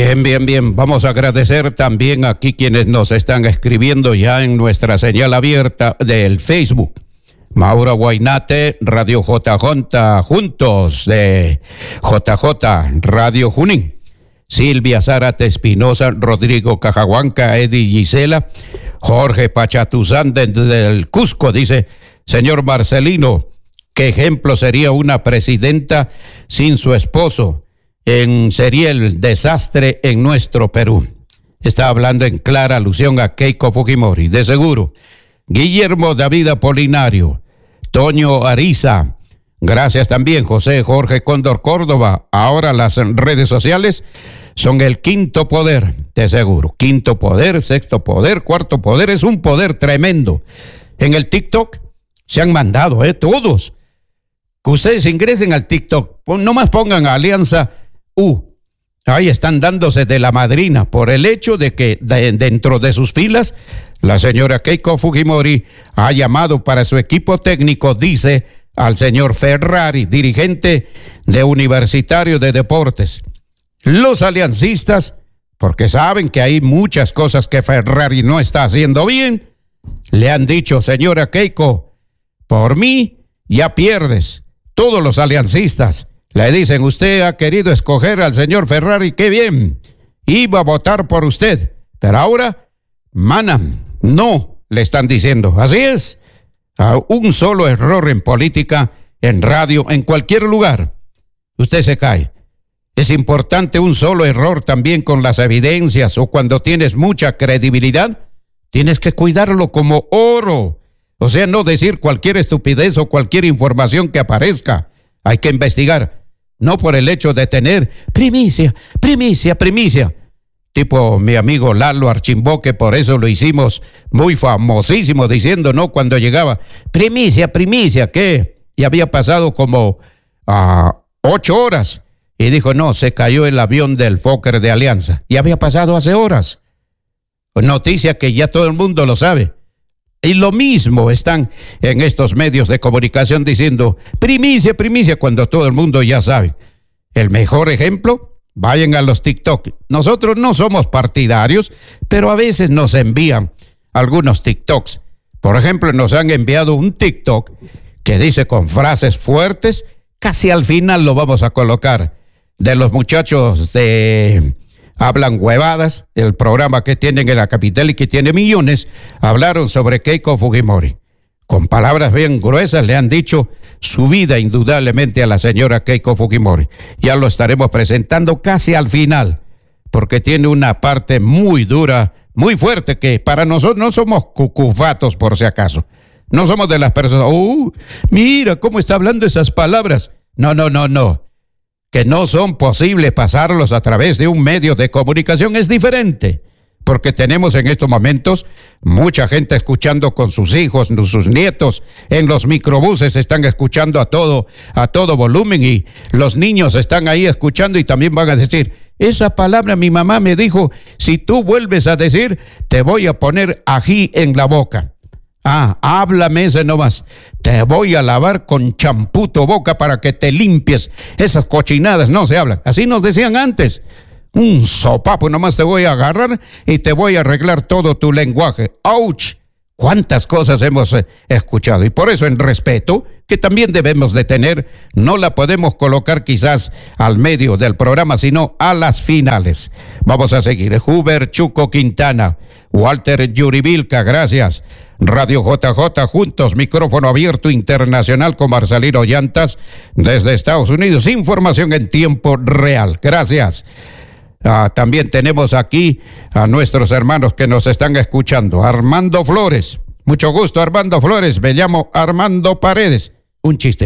Bien, bien, bien. Vamos a agradecer también aquí quienes nos están escribiendo ya en nuestra señal abierta del Facebook. Mauro Guainate, Radio JJ, juntos de JJ, Radio Junín. Silvia Zárate Espinosa, Rodrigo Cajahuanca, Eddie Gisela, Jorge Pachatuzán desde el Cusco, dice, señor Marcelino, ¿qué ejemplo sería una presidenta sin su esposo? Sería el desastre en nuestro Perú. Está hablando en clara alusión a Keiko Fujimori, de seguro. Guillermo David Apolinario, Toño Ariza, gracias también José Jorge Cóndor Córdoba. Ahora las redes sociales son el quinto poder, de seguro. Quinto poder, sexto poder, cuarto poder, es un poder tremendo. En el TikTok se han mandado, todos. Que ustedes ingresen al TikTok, nomás pongan Alianza U. Ahí están dándose de la madrina por el hecho de que dentro de sus filas la señora Keiko Fujimori ha llamado para su equipo técnico, dice, al señor Ferrari, dirigente de Universitario de Deportes. Los aliancistas, porque saben que hay muchas cosas que Ferrari no está haciendo bien, le han dicho, señora Keiko, por mí ya pierdes. Todos los aliancistas le dicen, usted ha querido escoger al señor Ferrari, qué bien, iba a votar por usted, pero ahora, mana, no, le están diciendo. Así es, un solo error en política, en radio, en cualquier lugar, usted se cae. Es importante un solo error también con las evidencias o cuando tienes mucha credibilidad, tienes que cuidarlo como oro. O sea, no decir cualquier estupidez o cualquier información que aparezca. Hay que investigar, no por el hecho de tener primicia. Tipo mi amigo Lalo Archimbó, que por eso lo hicimos muy famosísimo, diciendo, ¿no? Cuando llegaba, primicia, ¿qué? Y había pasado como 8 horas. Y dijo, no, se cayó el avión del Fokker de Alianza. Y había pasado hace horas. Noticia que ya todo el mundo lo sabe. Y lo mismo están en estos medios de comunicación diciendo, primicia, cuando todo el mundo ya sabe. El mejor ejemplo, vayan a los TikTok. Nosotros no somos partidarios, pero a veces nos envían algunos TikToks. Por ejemplo, nos han enviado un TikTok que dice con frases fuertes, casi al final lo vamos a colocar, de los muchachos de Hablan Huevadas, el programa que tienen en la capital y que tiene millones, hablaron sobre Keiko Fujimori. Con palabras bien gruesas le han dicho su vida indudablemente a la señora Keiko Fujimori. Ya lo estaremos presentando casi al final, porque tiene una parte muy dura, muy fuerte, que para nosotros no somos cucufatos por si acaso. No somos de las personas, mira cómo está hablando esas palabras. No. Que no son posibles pasarlos a través de un medio de comunicación es diferente, porque tenemos en estos momentos mucha gente escuchando con sus hijos, sus nietos, en los microbuses están escuchando a todo volumen y los niños están ahí escuchando y también van a decir, esa palabra mi mamá me dijo, si tú vuelves a decir, te voy a poner ají en la boca. Háblame ese nomás. Te voy a lavar con champú tu boca para que te limpies. Esas cochinadas no se hablan. Así nos decían antes. Un sopapo nomás te voy a agarrar y te voy a arreglar todo tu lenguaje. ¡Auch! Cuántas cosas hemos escuchado. Y por eso en respeto, que también debemos de tener, no la podemos colocar quizás al medio del programa, sino a las finales. Vamos a seguir. Huber Chuco Quintana, Walter Yuribilca, gracias. Radio JJ, juntos, micrófono abierto internacional con Marcelino Llantas desde Estados Unidos. Información en tiempo real. Gracias. También tenemos aquí a nuestros hermanos que nos están escuchando. Armando Flores. Mucho gusto, Armando Flores. Me llamo Armando Paredes. Un chiste.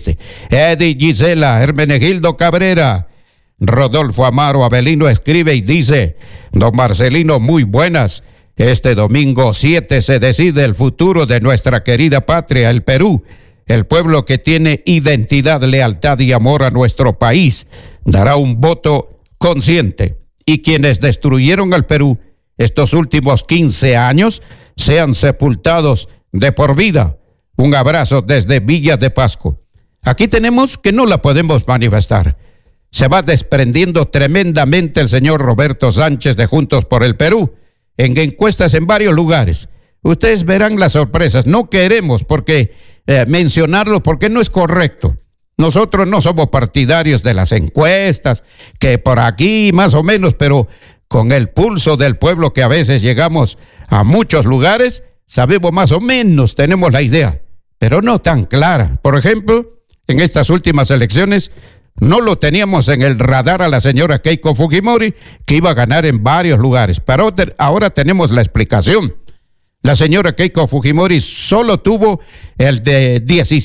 Eddie Gisela, Hermenegildo Cabrera. Rodolfo Amaro Avelino escribe y dice, don Marcelino, muy buenas. Este domingo 7 se decide el futuro de nuestra querida patria, el Perú. El pueblo que tiene identidad, lealtad y amor a nuestro país dará un voto consciente. Y quienes destruyeron al Perú estos últimos 15 años sean sepultados de por vida. Un abrazo desde Villa de Pasco. Aquí tenemos que no la podemos manifestar. se va desprendiendo tremendamente el señor Roberto Sánchez de Juntos por el Perú en encuestas en varios lugares. Ustedes verán las sorpresas. No queremos mencionarlo porque no es correcto. Nosotros no somos partidarios de las encuestas, que por aquí más o menos, pero con el pulso del pueblo que a veces llegamos a muchos lugares, sabemos más o menos, tenemos la idea, pero no tan clara. Por ejemplo, en estas últimas elecciones no lo teníamos en el radar a la señora Keiko Fujimori, que iba a ganar en varios lugares, pero ahora tenemos la explicación. La señora Keiko Fujimori solo tuvo el de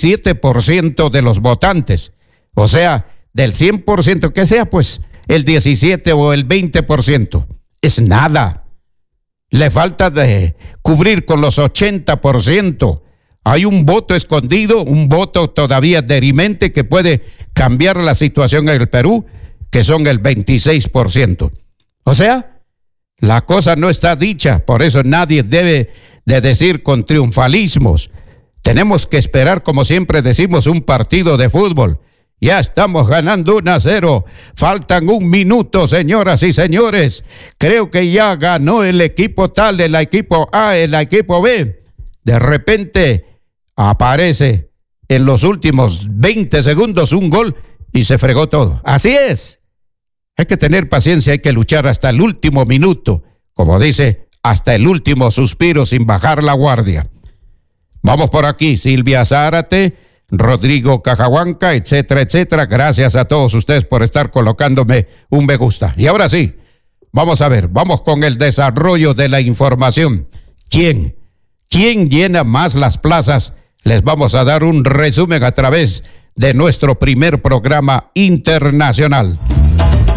17% de los votantes. O sea, del 100%, que sea pues el 17 o el 20%. Es nada. Le falta de cubrir con los 80%. Hay un voto escondido, un voto todavía dirimente que puede cambiar la situación en el Perú, que son el 26%. O sea, la cosa no está dicha, por eso nadie debe de decir con triunfalismos. Tenemos que esperar, como siempre decimos, un partido de fútbol. Ya estamos ganando 1-0. Faltan 1 minuto, señoras y señores. Creo que ya ganó el equipo tal, el equipo A, el equipo B. De repente aparece en los últimos 20 segundos un gol y se fregó todo. Así es. Hay que tener paciencia, hay que luchar hasta el último minuto. Como dice, hasta el último suspiro sin bajar la guardia. Vamos por aquí, Silvia Zárate, Rodrigo Cajahuanca, etcétera, etcétera. Gracias a todos ustedes por estar colocándome un me gusta. Y ahora sí, vamos a ver, vamos con el desarrollo de la información. ¿Quién llena más las plazas? Les vamos a dar un resumen a través de nuestro primer programa internacional.